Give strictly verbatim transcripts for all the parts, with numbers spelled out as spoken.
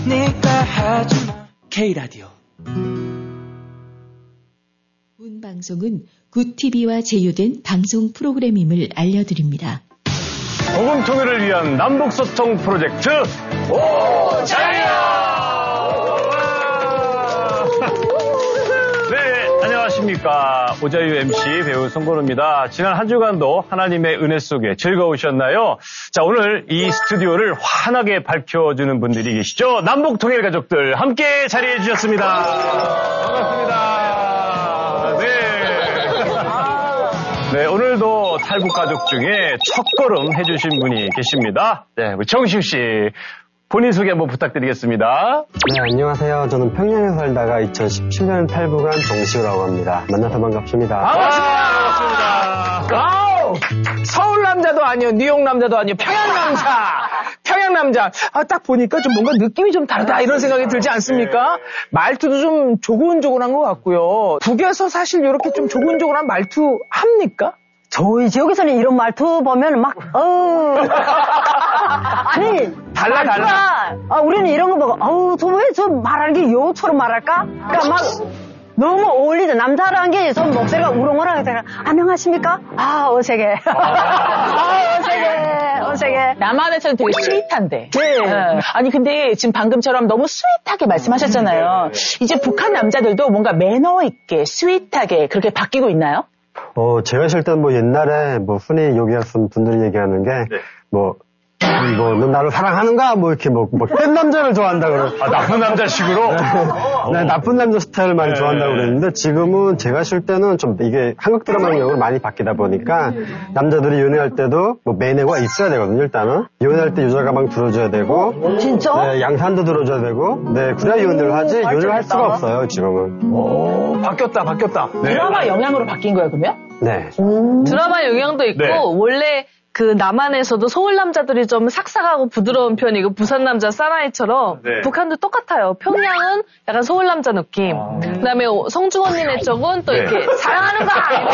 K라디오 본 방송은 굿티비와 제휴된 방송 프로그램임을 알려드립니다. 복음통일을 위한 남북소통 프로젝트 오자이야. 네, 안녕하십니까. 오자유 엠씨 배우 송건우입니다. 지난 한 주간도 하나님의 은혜 속에 즐거우셨나요? 자, 오늘 이 스튜디오를 환하게 밝혀주는 분들이 계시죠. 남북통일 가족들 함께 자리해 주셨습니다. 반갑습니다. 네, 오늘도 탈북 가족 중에 첫걸음 해주신 분이 계십니다. 네, 우리 정시우 씨, 본인 소개 한번 부탁드리겠습니다. 네, 안녕하세요. 저는 평양에 살다가 이천십칠 년 탈북한 정시우라고 합니다. 만나서 반갑습니다. 반갑습니다. 아우, 서울 남자도 아니요, 뉴욕 남자도 아니요, 평양 남자. 평양 남자. 아, 딱 보니까 좀 뭔가 느낌이 좀 다르다 이런 생각이 들지 않습니까? 말투도 좀 조곤조곤한 것 같고요. 북에서 사실 이렇게 좀 조곤조곤한 말투 합니까? 저희 지역에서는 이런 말투 보면 막, 어 아니, 달라, 말투가, 달라. 아, 우리는 이런 거 보고, 어우, 저 왜 저 말하는 게 요처럼 말할까? 그러니까 막, 너무 어울리죠. 남자라는 게 좀 목소리가 우렁우렁하게 되니까, 안녕하십니까? 아, 어색해. 아, 어색해. 어색해. 남한에서는 되게 스윗한데. 네. 네. 아니, 근데 지금 방금처럼 너무 스윗하게 말씀하셨잖아요. 이제 북한 남자들도 뭔가 매너 있게, 스윗하게 그렇게 바뀌고 있나요? 어, 제가 있을 때는 뭐 옛날에 뭐 흔히 여기였던 분들이 얘기하는 게, 뭐, 뭐, 너 나를 사랑하는가? 뭐, 이렇게 뭐, 뭐, 센 남자를 좋아한다 그러 아, 나쁜 남자식으로? 네, 나쁜 남자 스타일을 많이 네. 좋아한다고 그랬는데, 지금은 제가 있을 때는 좀 이게 한국 드라마용으로 많이 바뀌다 보니까, 남자들이 연애할 때도 뭐 매너가 있어야 되거든요, 일단은. 연애할 때 여자 가방 들어줘야 되고, 진짜? 네, 양산도 들어줘야 되고, 네, 그래야 연애를 하지, 연애를 할 수가 없어요, 지금은. 오, 바뀌었다, 바뀌었다. 네. 드라마 영향으로 바뀐 거예요, 그러면? 네. 드라마 영향도 있고 네. 원래 그 남한에서도 서울 남자들이 좀 삭삭하고 부드러운 편이고 부산 남자 사나이처럼 네. 북한도 똑같아요. 평양은 약간 서울 남자 느낌. 아. 그다음에 성중 언니네 쪽은 또 네. 이렇게 사랑하는가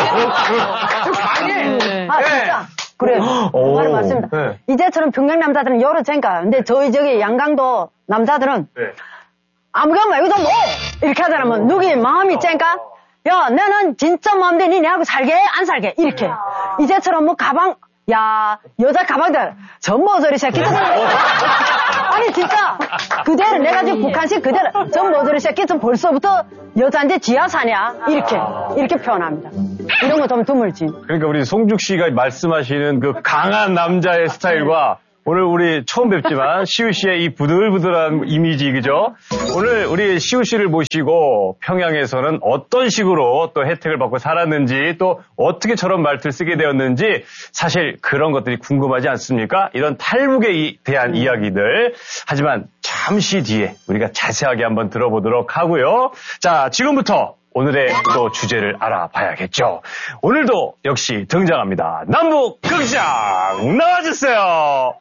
좀 강해. 네. 아, 진짜. 그래. 오. 말이 맞습니다. 네. 이제처럼 평양 남자들은 여러 쟁가. 근데 저희 저기 양강도 남자들은 네. 아무가 말고 좀 오! 이렇게 하잖아. 뭐 누구 마음이 쨍까? 야, 나는 진짜 마음대로 니네하고 살게 안 살게 이렇게. 이제처럼 뭐 가방, 야, 여자 가방들 전모조리 새끼들. 아니 진짜 그대로 내가 지금 북한식 그대로 전모조리 새끼 좀 벌써부터 여자인데 지하 사냐 이렇게 이렇게 표현합니다. 이런 거 좀 드물지. 그러니까 우리 송죽 씨가 말씀하시는 그 강한 남자의 스타일과 오늘 우리 처음 뵙지만 시우 씨의 이 부들부들한 이미지, 그죠? 오늘 우리 시우 씨를 모시고 평양에서는 어떤 식으로 또 혜택을 받고 살았는지, 또 어떻게 저런 말투를 쓰게 되었는지 사실 그런 것들이 궁금하지 않습니까? 이런 탈북에 대한 이야기들. 하지만 잠시 뒤에 우리가 자세하게 한번 들어보도록 하고요. 자, 지금부터 오늘의 또 주제를 알아봐야겠죠. 오늘도 역시 등장합니다. 남북 극장 나와주세요.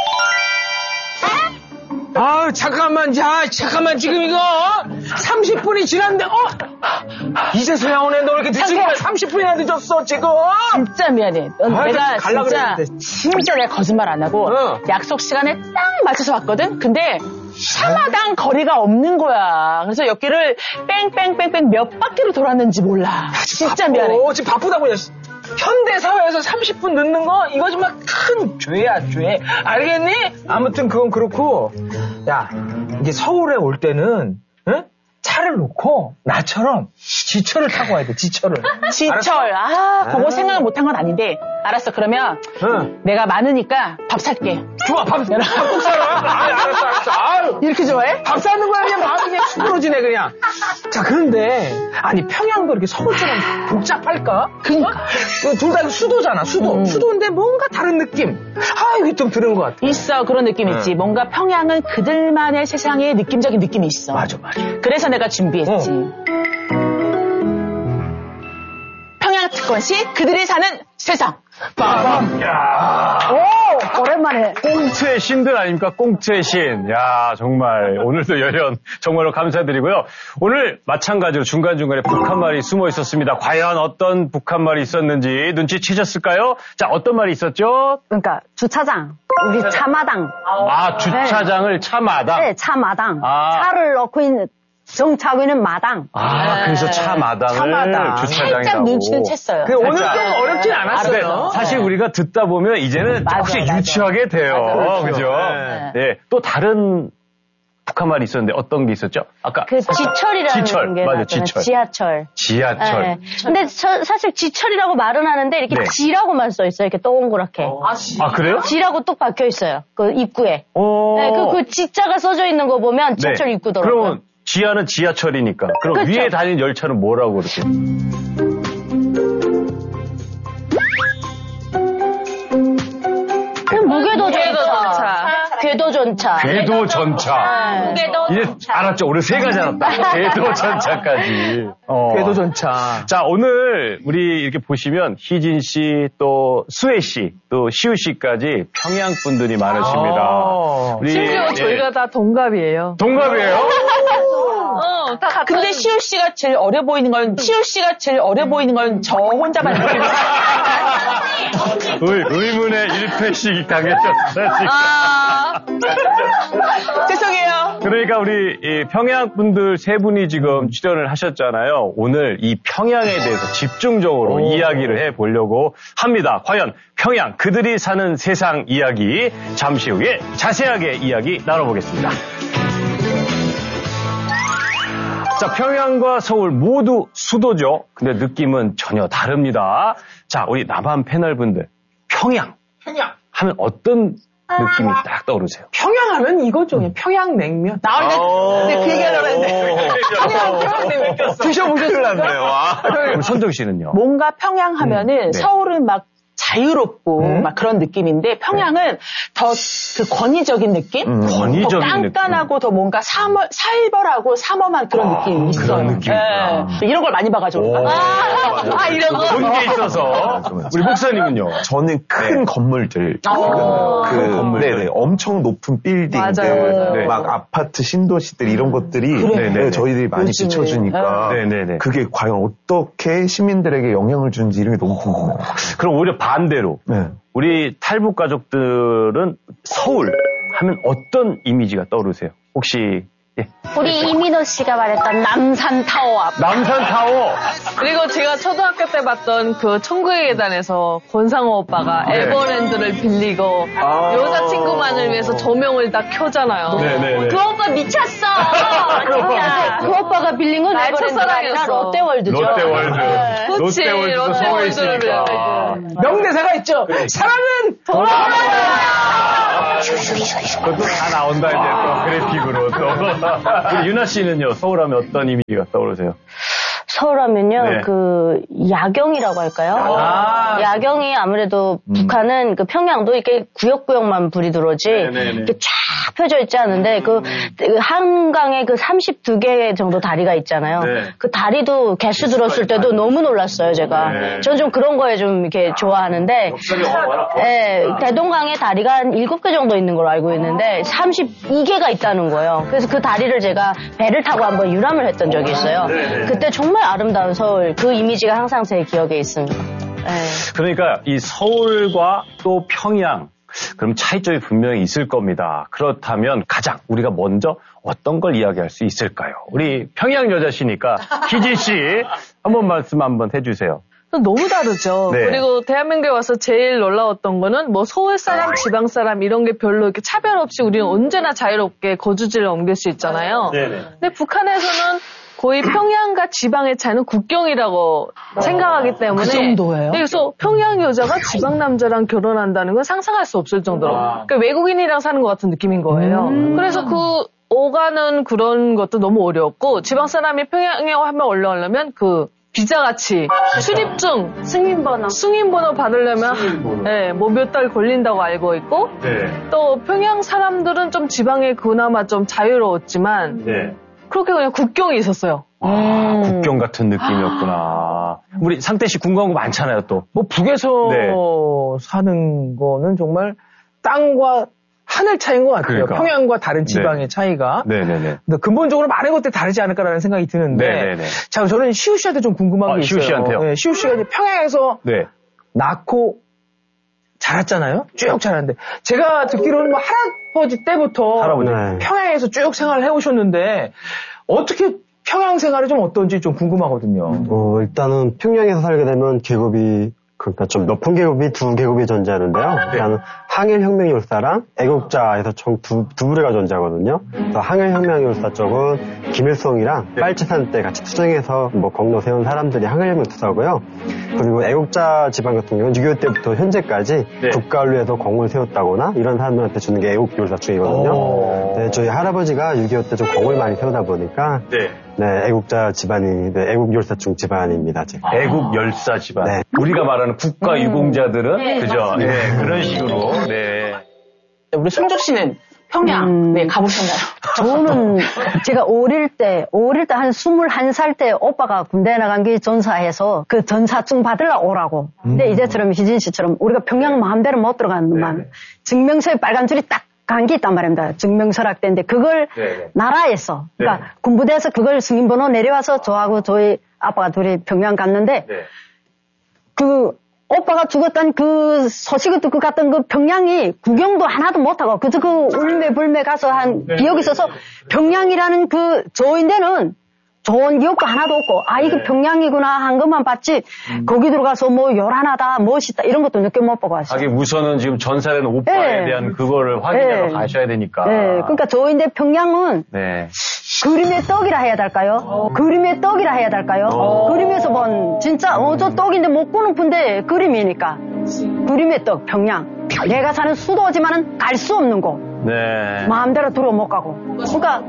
아, 잠깐만, 자, 잠깐만, 지금 이거 삼십 분이 지났는데, 어? 이제서야 오네. 너 이렇게 늦은 거야? 삼십 분이나 늦었어, 지금. 진짜 미안해. 넌 아, 내가 갈라 진짜, 그랬는데. 진짜 내가 거짓말 안 하고 어. 약속 시간에 딱 맞춰서 왔거든? 근데 샤마당 거리가 없는 거야. 그래서 여기를 뺑뺑뺑뺑 몇 바퀴로 돌았는지 몰라. 진짜 바빠. 미안해. 지금 바쁘다고. 현대사회에서 삼십 분 늦는 거, 이거 정말 큰 죄야, 죄. 알겠니? 아무튼 그건 그렇고, 야, 이제 서울에 올 때는, 응? 차를 놓고, 나처럼 지철을 타고 와야 돼, 지철을. 지철. 아, 그거 생각을 못한 건 아닌데. 알았어, 그러면 응. 내가 많으니까 밥 살게. 좋아, 밥, 밥국 사라. 아, 알았어, 알았어. 아유. 이렇게 좋아해? 밥 사는 거야, 그냥 마음이 그냥 수그러지네, 그냥. 자, 그런데, 아니, 평양도 이렇게 서울처럼 복잡할까? 그니까. 둘 다 수도잖아, 수도. 음. 수도인데 뭔가 다른 느낌. 아, 이게 좀 드는 것 같아. 있어, 그런 느낌 있지. 뭔가 평양은 그들만의 세상의 느낌적인 느낌이 있어. 맞아, 맞아. 그래서 내가 준비했지. 어. 평양 특권시 그들이 사는 세상. 빠밤. 야. 오! 오랜만에. 꽁트의 신들 아닙니까? 꽁트의 신. 야, 정말 오늘도 열연 정말로 감사드리고요. 오늘 마찬가지로 중간중간에 북한말이 숨어 있었습니다. 과연 어떤 북한말이 있었는지 눈치채셨을까요? 자, 어떤 말이 있었죠? 그러니까 주차장, 우리 차마당. 아, 주차장을 차마당. 네, 차마당. 아. 차를 넣고 있는 정차고 있는 마당. 아, 그래서 차마당을 차마당. 주차장이라고. 살짝 눈치는 챘어요. 그 오늘 살짝. 좀 어렵진 않았어요. 근데 사실 우리가 듣다 보면 이제는 맞아, 조금씩 맞아. 유치하게 돼요. 맞아, 그죠? 네. 네. 또 다른 북한말이 있었는데 어떤 게 있었죠? 아까. 그 지철이라는 지철. 게 맞아, 나왔잖아요. 지철. 지하철. 지하철. 네. 근데 저 사실 지철이라고 말은 하는데 이렇게 네. 지라고만 써 있어요. 이렇게 동그랗게. 아, 그래요? 지라고 뚝 박혀 있어요. 그 입구에. 어. 네, 그, 그 지자가 써져 있는 거 보면 지하철 입구더라고요. 그러면 지하는 지하철이니까. 그럼 그렇죠. 위에 다니는 열차는 뭐라고 그렇게? 그럼 무궤도전차. 무궤도전차. 궤도전차. 궤도 전차. 무궤도전차. 이제 알았죠. 우리 세 가지 알았다. 궤도 전차까지. 어. 궤도 전차. 자, 오늘 우리 이렇게 보시면 희진 씨, 또 수혜 씨, 또 시우 씨까지 평양 분들이 많으십니다. 아. 우리 심지어 예. 저희가 다 동갑이에요. 동갑이에요? 어, 다 같은. 근데 시우 씨가 제일 어려 보이는 건 시우 씨가 제일 어려 보이는 건 저 혼자만 느끼는 의, 의문의 일 패씩 당했었어요. 아. 죄송해요. 그러니까 우리 이 평양 분들 세 분이 지금 출연을 하셨잖아요. 오늘 이 평양에 대해서 집중적으로 오. 이야기를 해보려고 합니다. 과연 평양 그들이 사는 세상 이야기 잠시 후에 자세하게 이야기 나눠보겠습니다. 자, 평양과 서울 모두 수도죠. 근데 느낌은 전혀 다릅니다. 자, 우리 남한 패널분들 평양 평양. 하면 어떤 느낌이 딱 떠오르세요? 평양 하면 이거죠. 그냥 평양냉면. 나 근데 그 얘기하려고 했는데. 평양, 평양냉면. 드셔보셨을까요? 그럼 선정 씨는요? 뭔가 평양 하면은 음, 네. 서울은 막 자유롭고 음? 막 그런 느낌인데 평양은 더 그 권위적인 느낌? 음, 더 권위적인 깐깐하고 더 뭔가 삼월, 살벌하고 삼엄한 그런 느낌이 있어요. 그런 느낌이구나. 예. 이런 걸 많이 봐가지고. 오. 아, 아, 이런 거. 본 게 있어서 우리 목사님은요? 저는 큰 네. 건물들. 아. 그, 큰 건물들. 네네. 엄청 높은 빌딩들. 맞아요, 맞아요. 네. 막 아파트 신도시들 이런 것들이 그래. 네, 저희들이 많이 요즘에. 비춰주니까. 네네네. 그게 과연 어떻게 시민들에게 영향을 주는지 이런 게 너무 궁금해요. 그럼 오히려 반대로 네. 우리 탈북 가족들은 서울 하면 어떤 이미지가 떠오르세요? 혹시 예. 우리 이민호 씨가 말했던 남산타워 앞. 남산타워. 그리고 제가 초등학교 때 봤던 그 천국의 계단에서 권상우 오빠가 네. 에버랜드를 빌리고 아. 여자친구만을 위해서 조명을 다 켜잖아요. 네네네. 그 오빠 미쳤어! 진짜. 그 오빠가 빌린 건 나의 에버랜드가 아니라 첫사랑이었어. 롯데월드죠. 롯데월드. 네. 그치, 롯데월드도 서울에 있으니까. 명대사가 있죠. 사랑은 그것도 다 나온다 이제 또 그래픽으로 또. 우리 유나 씨는요, 서울하면 어떤 이미지가 떠오르세요? 서울하면요, 네. 그, 야경이라고 할까요? 아. 야경이 아무래도 북한은 그 평양도 이렇게 구역구역만 불이 들어오지, 네네네. 이렇게 쫙 펴져 있지 않은데, 그, 그 한강에 그 삼십이 개 정도 다리가 있잖아요. 네. 그 다리도 개수 들었을 때도 너무 놀랐어요, 제가. 네. 전 좀 그런 거에 좀 이렇게 좋아하는데, 예, 대동강에 다리가 한 일곱 개 정도 있는 걸로 알고 있는데, 삼십이 개가 있다는 거예요. 그래서 그 다리를 제가 배를 타고 한번 유람을 했던 적이 있어요. 그때 정말 아름다운 서울, 그 이미지가 항상 제 기억에 있습니다. 예. 그러니까 이 서울과 또 평양, 그럼 차이점이 분명히 있을 겁니다. 그렇다면 가장 우리가 먼저 어떤 걸 이야기할 수 있을까요? 우리 평양 여자시니까 희진 씨 한번 말씀 한번 해주세요. 너무 다르죠. 네. 그리고 대한민국에 와서 제일 놀라웠던 거는 뭐 서울 사람, 지방 사람 이런 게 별로 이렇게 차별 없이 우리는 언제나 자유롭게 거주지를 옮길 수 있잖아요. 네네. 근데 북한에서는 거의 평양과 지방의 차이는 국경이라고 생각하기 때문에 그 정도예요? 그래서 평양 여자가 지방 남자랑 결혼한다는 건 상상할 수 없을 정도로 그러니까 외국인이랑 사는 것 같은 느낌인 거예요. 음. 그래서 그 오가는 그런 것도 너무 어려웠고 지방 사람이 평양에 한번 올라오려면 그 비자같이 출입증, 승인번호, 승인번호 받으려면 네, 뭐 몇 달 걸린다고 알고 있고 네. 또 평양 사람들은 좀 지방에 그나마 좀 자유로웠지만 네. 그렇게 그냥 국경이 있었어요. 아, 국경 같은 느낌이었구나. 우리 상태 씨 궁금한 거 많잖아요, 또. 뭐 북에서 네. 사는 거는 정말 땅과 하늘 차이인 것 같아요. 그러니까. 평양과 다른 지방의 네. 차이가. 네네네. 근데 근본적으로 많은 것들이 다르지 않을까라는 생각이 드는데. 네네네. 자, 저는 시우 씨한테 좀 궁금한 아, 게 있어요. 시우 씨한테요? 네, 시우 씨가 이제 평양에서 네. 낳고 자랐잖아요. 쭉 자랐는데 제가 듣기로는 뭐 할아버지 때부터 할아버지. 네. 평양에서 쭉 생활을 해오셨는데 어떻게 평양 생활이 좀 어떤지 좀 궁금하거든요. 어, 일단은 평양에서 살게 되면 계급이 그러니까 좀 높은 계급이 두 계급이 존재하는데요. 일단은 항일혁명열사랑 애국자에서 총 두 두 부류가 존재하거든요. 그래서 항일혁명열사 쪽은 김일성이랑 빨치산 때 같이 투쟁해서 뭐 공로 세운 사람들이 항일혁명 투사고요. 그리고 애국자 지방 같은 경우는 육이오 때부터 현재까지 네. 국가를 위해서 공을 세웠다거나 이런 사람들한테 주는 게 애국열사충이거든요. 네, 저희 할아버지가 육이오 때 좀 공을 많이 세우다 보니까 네. 네, 애국자 집안이 네, 애국열사충 집안입니다. 제가. 애국 열사 집안. 네. 우리가 말하는 국가 유공자들은 네, 그죠? 맞습니다. 네, 그런 식으로. 네. 우리 송juk 씨는 평양 음. 네 가보셨나요? 저는 제가 어릴 때, 어릴 때 한 스물한 살 때 오빠가 군대 나간 게 전사해서 그 전사증 받으러 오라고. 근데 이제처럼 희진 씨처럼 우리가 평양 마음대로 못 들어가는만 증명서에 빨간 줄이 딱 간 게 있단 말입니다. 증명서락 때인데 그걸 네네. 나라에서 그러니까 네. 군부대에서 그걸 승인번호 내려와서 저하고 저희 아빠가 둘이 평양 갔는데 네. 그 오빠가 죽었던 그 소식을 듣고 갔던 그 평양이 구경도 하나도 못하고 그저 그 울매불매 가서 한 기억이 있어서 평양이라는 그 저인데는 좋은 기억도 하나도 없고 아 이거 평양이구나 한 것만 봤지 거기 들어가서 뭐 요란하다 멋있다 이런 것도 느껴 못 보고 왔어요. 하긴 우선은 지금 전사된 오빠에 네. 대한 그거를 확인하러 네. 가셔야 되니까. 네, 그러니까 저인데 평양은 네. 그림의 떡이라 해야 될까요? 그림의 떡이라 해야 될까요? 그림에서 본 진짜 어 저 떡인데 못 구는 푼데 그림이니까 그림의 떡 평양. 내가 사는 수도지만은 갈 수 없는 곳. 네. 마음대로 들어 못 가고. 그러니까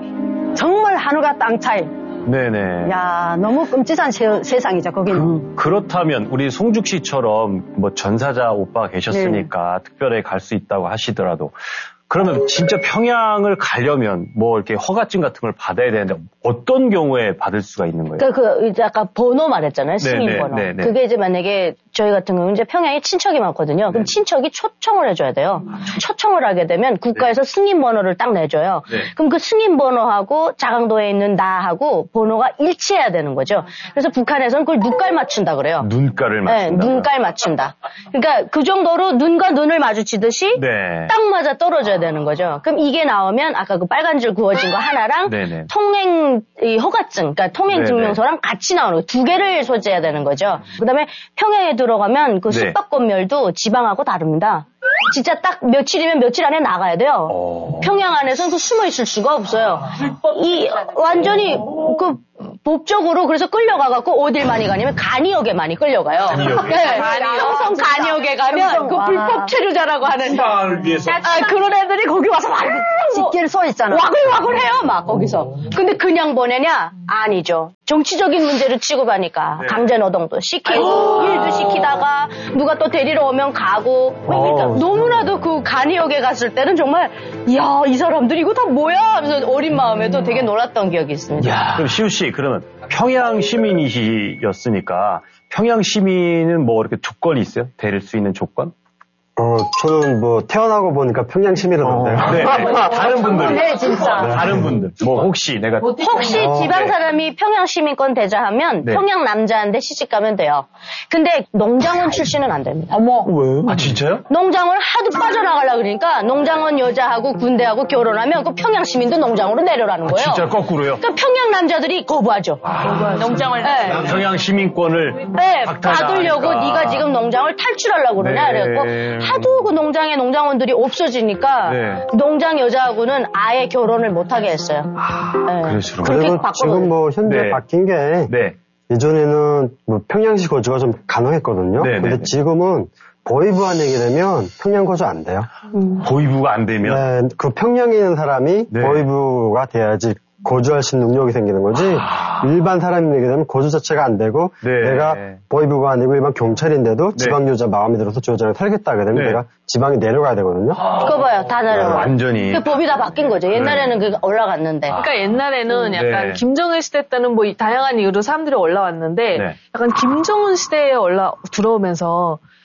정말 하늘과 땅 차이. 네네. 야 너무 끔찍한 세, 세상이죠 거기는. 그, 그렇다면 우리 송juk 씨처럼 뭐 전사자 오빠가 계셨으니까 네. 특별히 갈 수 있다고 하시더라도 그러면 진짜 평양을 가려면 뭐 이렇게 허가증 같은 걸 받아야 되는데 어떤 경우에 받을 수가 있는 거예요? 그러니까 그 이제 아까 번호 말했잖아요. 승인 네, 네, 번호. 네, 네. 그게 이제 만약에 저희 같은 경우는 이제 평양에 친척이 많거든요. 그럼 친척이 초청을 해줘야 돼요. 초청을 하게 되면 국가에서 승인 번호를 딱 내줘요. 네. 그럼 그 승인 번호하고 자강도에 있는 나하고 번호가 일치해야 되는 거죠. 그래서 북한에서는 그걸 눈깔 맞춘다 그래요. 눈깔을 네, 맞춘다. 눈깔 맞춘다. 그러니까 그 정도로 눈과 눈을 마주치듯이 네. 딱 맞아 떨어져야 되는 거죠. 그럼 이게 나오면 아까 그 빨간 줄 그어진 거 하나랑 네네. 통행 이 허가증, 그러니까 통행 네네. 증명서랑 같이 나오는 거 두 개를 소지해야 되는 거죠. 그다음에 평양에 들어가면 그 네. 숙박권멸도 지방하고 다릅니다. 진짜 딱 며칠이면 며칠 안에 나가야 돼요. 어. 평양 안에서는 그 숨어 있을 수가 없어요. 이 완전히 그 법적으로 그래서 끌려가갖고 어딜 많이 가냐면 간이역에 많이 끌려가요. 간이역에? 네, 평성 간이역에 가면 그 와. 불법 체류자라고 하는 을 위해서. 아, 그런 애들이 거기 와서 막 집길 서 있잖아. 와글와글 해요, 막 거기서. 근데 그냥 보내냐? 아니죠. 정치적인 문제를 취급하니까 네. 강제노동도 시키고 일도 시키다가 누가 또 데리러 오면 가고 그러니까 어. 너무나도 그 간이역에 갔을 때는 정말 이야 이 사람들이 이거 다 뭐야 하면서 어린 마음에도 되게 놀랐던 기억이 있습니다. 야, 그럼 시우 씨, 그러면 평양 시민이셨으니까 평양 시민은 뭐 이렇게 조건이 있어요? 데릴 수 있는 조건? 어, 저는 뭐 태어나고 보니까 평양 시민이던데요. 네, 네. 다른 분들. 네, 진짜. 다른 분들. 뭐 혹시 내가 혹시 어, 지방 네. 사람이 평양 시민권 대자하면 네. 평양 남자인데 시집 가면 돼요. 근데 농장원 출신은 안 됩니다. 어머. 왜요? 아 진짜요? 농장을 하도 빠져나가려고 그러니까 농장원 여자하고 군대하고 결혼하면 그 평양 시민도 농장으로 내려라는 거예요. 진짜 거꾸로요? 그러니까 평양 남자들이 거부하죠. 농장을 네. 평양 시민권을 네, 박탈당하니까. 받으려고 네가 지금 농장을 탈출하려고 그러냐 네. 그래갖고 하도 그 농장의 농장원들이 없어지니까 네. 농장 여자하고는 아예 결혼을 못하게 했어요. 네. 그러시구나. 그렇게 그리고 바꿔놓은 지금 뭐 현재 네. 바뀐 게 네. 예전에는 뭐 평양시 거주가 좀 가능했거든요. 네, 네, 근데 네. 지금은 보이부 안내게 되면 평양 거주 안 돼요. 보이부가 안 되면 네, 그 평양에 있는 사람이 네. 보이부가 돼야지 거주할 수 있는 능력이 생기는 거지. 일반 사람이 되게 되면 거주 자체가 안 되고 네. 내가 보이부가 아니고 일반 경찰인데도 지방 여자 마음에 들어서 저 여자랑 살겠다 하게 되면 네. 내가 지방에 내려가야 되거든요. 그거 봐요. 다 내려와. 완전히. 그 법이 다 바뀐 거죠. 옛날에는 그 올라갔는데. 그러니까 옛날에는 약간 네. 김정은 시대 때는 뭐 다양한 이유로 사람들이 올라왔는데 네. 약간 김정은 시대에 올라 들어오면서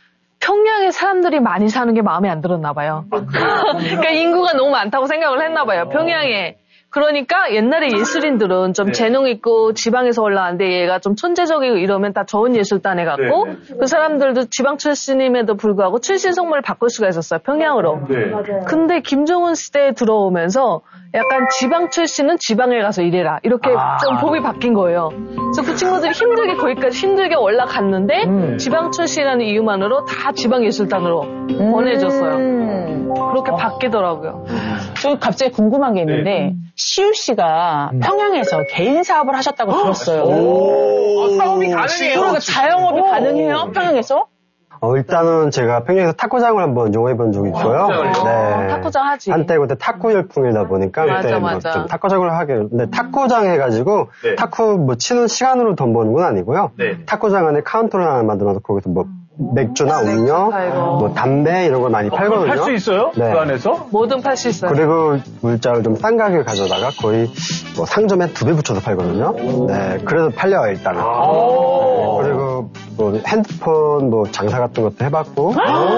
평양에 사람들이 많이 사는 게 마음에 안 들었나 봐요. 그러니까 인구가 너무 많다고 생각을 했나 봐요. 평양에. 그러니까 옛날에 예술인들은 좀 재능 있고 지방에서 올라왔는데 얘가 좀 천재적이고 이러면 다 좋은 예술단에 갔고 네. 그 사람들도 지방 출신임에도 불구하고 출신 성분을 바꿀 수가 있었어요. 평양으로. 네. 근데 김정은 시대에 들어오면서 약간 지방 출신은 지방에 가서 일해라. 이렇게 아. 좀 법이 바뀐 거예요. 그래서 그 친구들이 힘들게 거기까지 힘들게 올라갔는데 음. 지방 출신이라는 이유만으로 다 지방 예술단으로 음. 보내줬어요. 그렇게 아. 바뀌더라고요. 저 갑자기 궁금한 게 있는데 네. 시우 씨가 음. 평양에서 개인 사업을 하셨다고 들었어요. 오, 사업이 가능해요. 그러니까 자영업이 오. 가능해요? 평양에서? 어, 일단은 제가 평양에서 탁구장을 한번 이용해본 적이 있고요. 네. 탁구장 하지. 한때 그때 탁구 열풍이다 보니까 맞아, 그때 맞아. 뭐 좀 탁구장을 하게. 근데 탁구장 해가지고 네. 탁구 뭐 치는 시간으로 돈 버는 건 아니고요. 네. 탁구장 안에 카운터를 하나 만들어서 거기서 뭐 맥주나 음료, 뭐 담배 이런 걸 많이 팔거든요. 팔 수 있어요? 네. 그 안에서? 뭐든 팔 수 있어요. 그리고 물자를 좀 싼 가격에 가져다가 거의 뭐 상점에 두 배 붙여서 팔거든요. 네, 그래서 팔려요 일단은. 네, 그리고 뭐 핸드폰 뭐 장사 같은 것도 해봤고.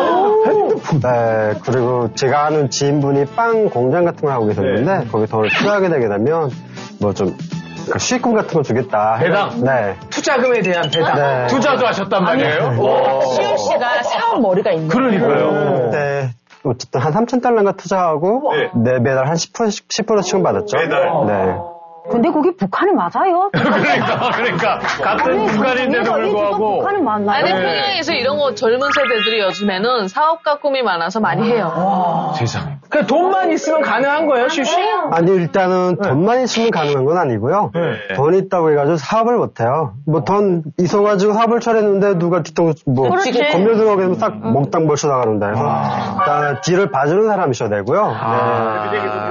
핸드폰. 네, 그리고 제가 아는 지인분이 빵 공장 같은 걸 하고 계셨는데 네. 거기 돈을 투자하게 되게 되면 뭐 좀. 그 수익금 같은 거 주겠다. 배당? 네. 투자금에 대한 배당. 네. 투자도 하셨단 말이에요? 시우 씨가 사업 머리가 있는 거예요. 그러니까요. 네. 어쨌든 한 삼천 달러인가 투자하고, 네. 네, 매달 한 십 퍼센트, 십 퍼센트 지금 받았죠. 매달? 네. 근데 거기 북한이 맞아요? 그러니까, 그러니까. 같은 북한인데도 불구하고. 북한이 맞나요? 아니, 평양에서 이런 거 젊은 세대들이 요즘에는 사업가 꿈이 많아서 많이 해요. 와. 세상에. 그 돈만 있으면 가능한 거예요, 슈씨? 아니, 일단은 네. 돈만 있으면 가능한 건 아니고요. 네. 돈 있다고 해가지고 사업을 못해요. 뭐 돈 있어가지고 사업을 차렸는데 누가 뒤통수, 뭐, 검열등하게 되면 싹 응. 몽땅 벌쳐 나가는데. 아. 일단 뒤를 봐주는 사람이 있어야 되고요. 아.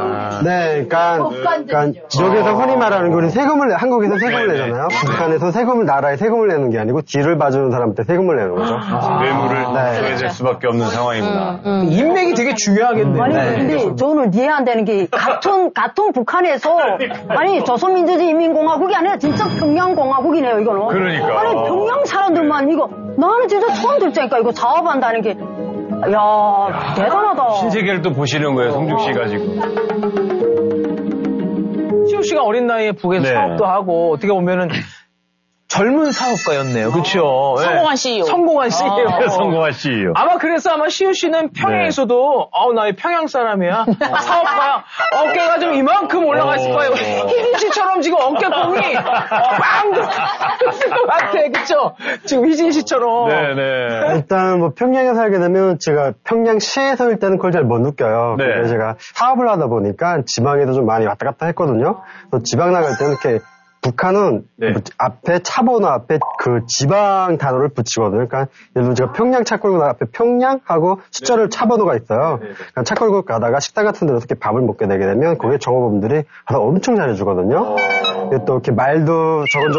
네. 네, 그러니까, 그러니까 지역에서 흔히 말하는 게 우리 세금을, 내, 한국에서 세금을 내잖아요. 북한에서 세금을, 나라에 세금을 내는 게 아니고 뒤를 봐주는 사람한테 세금을 내는 거죠. 아. 뇌물을 줘야 네. 될 수밖에 없는 상황이구나. 음, 음. 인맥이 되게 중요하겠네요. 아니, 네. 근데 저는 이해 안 되는 게 같은 같은 북한에서 아니 조선민주주의인민공화국이 아니라 진짜 평양공화국이네요 이거는. 그러니까. 아니 평양 사람들만 이거 나는 진짜 처음 듣자니까 이거 사업한다는 게. 야 대단하다. 신세계를 또 보시는 거예요, 성중 씨가 지금. 시우 씨가 어린 나이에 북에서 네. 사업도 하고 어떻게 보면은. 젊은 사업가였네요. 그렇죠. 성공한 씨이오. 성공한 씨이오. 아, 성공한 씨이오. 아마 그래서 아마 시우 씨는 평양에서도 네. 어, 나 평양 사람이야. 사업가야. 어깨가 좀 이만큼 올라가 있을 거예요. 희진 씨처럼 지금 어깨뽕이 어, 빵 들어갔을 것 같아. 그렇죠? 지금 희진 씨처럼. 네네. 일단 뭐 평양에 살게 되면 제가 평양시에서 일단은 그걸 잘 못 느껴요. 네. 그래서 제가 사업을 하다 보니까 지방에도 좀 많이 왔다 갔다 했거든요. 그래서 지방 나갈 때는 이렇게 북한은 네. 앞에 차번호 앞에 그 지방 단어를 붙이거든요. 그러니까 예를 들어 제가 평양 차 끌고 나 앞에 평양하고 숫자를 네. 차번호가 있어요. 네. 그러니까 차 끌고 가다가 식당 같은 데서 이렇게 밥을 먹게 되게 되면 거기에 종업원들이 엄청 잘해주거든요. 또 이렇게 말도 저건